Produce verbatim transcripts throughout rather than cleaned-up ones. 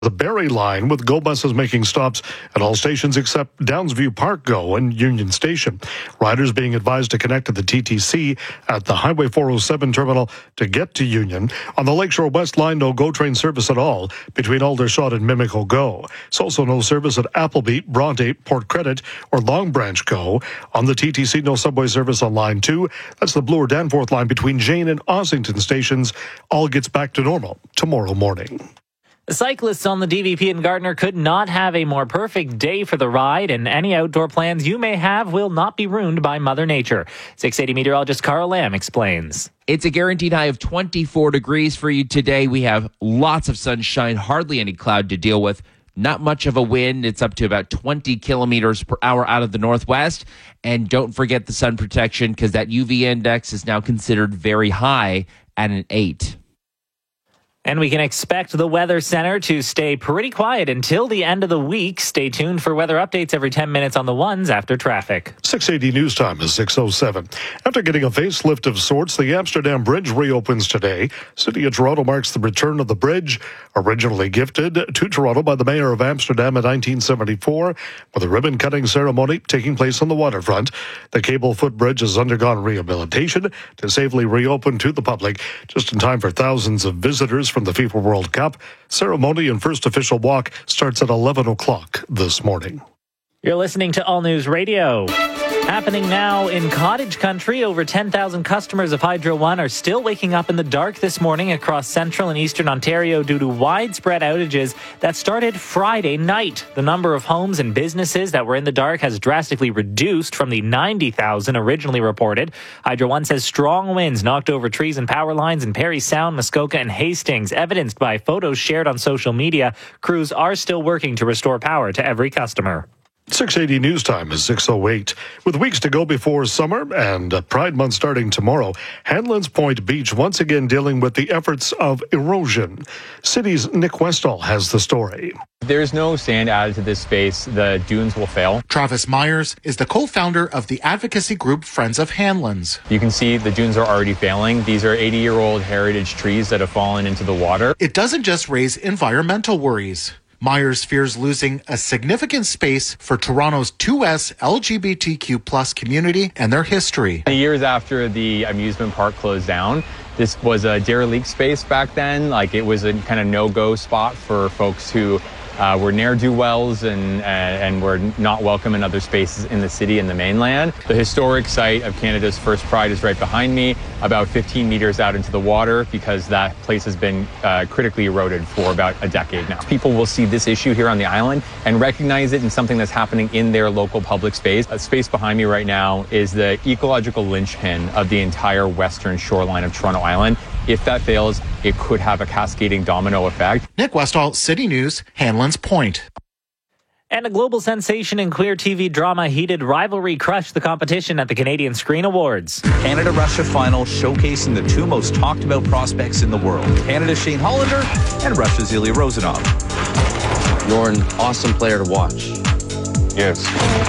The Barrie line, with GO buses making stops at all stations except Downsview Park GO and Union Station. Riders being advised to connect to the T T C at the Highway four oh seven terminal to get to Union. On the Lakeshore West line, no GO train service at all between Aldershot and Mimico GO. It's also no service at Appleby, Bronte, Port Credit, or Long Branch GO. On the T T C, no subway service on line two. That's the Bloor Danforth line between Jane and Ossington stations. All gets back to normal tomorrow morning. The cyclists on the D V P in Gardner could not have a more perfect day for the ride, and any outdoor plans you may have will not be ruined by Mother Nature. six eighty meteorologist Carl Lamb explains. It's a guaranteed high of twenty-four degrees for you today. We have lots of sunshine, hardly any cloud to deal with. Not much of a wind. It's up to about twenty kilometers per hour out of the northwest. And don't forget the sun protection, because that U V index is now considered very high at an eight. And we can expect the Weather Center to stay pretty quiet until the end of the week. Stay tuned for weather updates every ten minutes on the ones after traffic. six eighty news time is six oh seven. After getting a facelift of sorts, the Amsterdam Bridge reopens today. City of Toronto marks the return of the bridge, originally gifted to Toronto by the mayor of Amsterdam in nineteen seventy-four, with a ribbon-cutting ceremony taking place on the waterfront. The cable footbridge has undergone rehabilitation to safely reopen to the public, just in time for thousands of visitors from the FIFA World Cup. Ceremony and first official walk starts at eleven o'clock this morning. You're listening to All News Radio. Happening now in cottage country, over ten thousand customers of Hydro One are still waking up in the dark this morning across central and eastern Ontario due to widespread outages that started Friday night. The number of homes and businesses that were in the dark has drastically reduced from the ninety thousand originally reported. Hydro One says strong winds knocked over trees and power lines in Parry Sound, Muskoka, and Hastings, evidenced by photos shared on social media. Crews are still working to restore power to every customer. six eighty news time is six oh eight. With weeks to go before summer and Pride Month starting tomorrow, Hanlan's Point Beach once again dealing with the efforts of erosion. City's Nick Westall has the story. There's no sand added to this space. The dunes will fail. Travis Myers is the co-founder of the advocacy group Friends of Hanlan's. You can see the dunes are already failing. These are eighty-year-old heritage trees that have fallen into the water. It doesn't just raise environmental worries. Myers fears losing a significant space for Toronto's two S L G B T Q plus community and their history. Years after the amusement park closed down, this was a derelict space back then. Like, it was a kind of no-go spot for folks who uh, were ne'er-do-wells and, and, and were not welcome in other spaces in the city and the mainland. The historic site of Canada's first Pride is right behind me, about fifteen meters out into the water, because that place has been uh, critically eroded for about a decade now. People will see this issue here on the island and recognize it in something that's happening in their local public space. A space behind me right now is the ecological linchpin of the entire western shoreline of Toronto Island. If that fails, it could have a cascading domino effect. Nick Westall, City News, Hanlan's Point. And a global sensation in queer T V drama Heated Rivalry crushed the competition at the Canadian Screen Awards. Canada-Russia final showcasing the two most talked about prospects in the world. Canada's Shane Hollander and Russia's Ilya Rozanov. You're an awesome player to watch. Yes.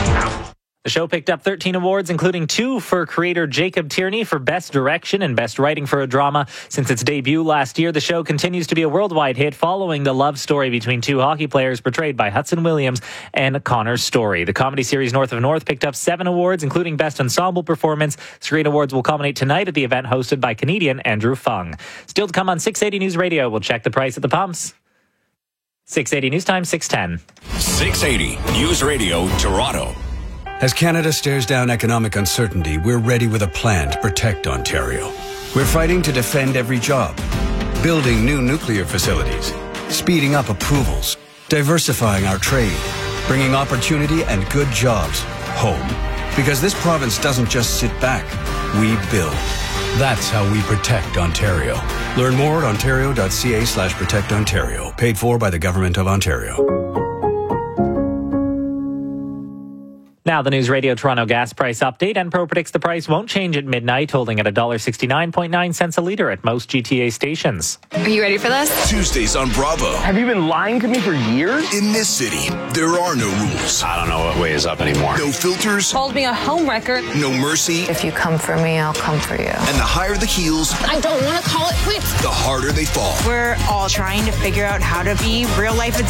The show picked up thirteen awards, including two for creator Jacob Tierney for Best Direction and Best Writing for a Drama. Since its debut last year, the show continues to be a worldwide hit, following the love story between two hockey players portrayed by Hudson Williams and Connor Story. The comedy series North of North picked up seven awards, including Best Ensemble Performance. Screen Awards will culminate tonight at the event hosted by Canadian Andrew Fung. Still to come on six eighty News Radio, we'll check the price at the pumps. six eighty News Time, six ten. six eighty News Radio, Toronto. As Canada stares down economic uncertainty, we're ready with a plan to protect Ontario. We're fighting to defend every job, building new nuclear facilities, speeding up approvals, diversifying our trade, bringing opportunity and good jobs home. Because this province doesn't just sit back, we build. That's how we protect Ontario. Learn more at ontario.ca slash protect Ontario. Paid for by the Government of Ontario. Now, the News Radio Toronto gas price update. Enpro predicts the price won't change at midnight, holding at one dollar sixty-nine point nine cents a litre at most G T A stations. Are you ready for this? Tuesdays on Bravo. Have you been lying to me for years? In this city, there are no rules. I don't know what way is up anymore. No filters. Called me a homewrecker. No mercy. If you come for me, I'll come for you. And the higher the heels, I don't want to call it quits. The harder they fall. We're all trying to figure out how to be real life adults.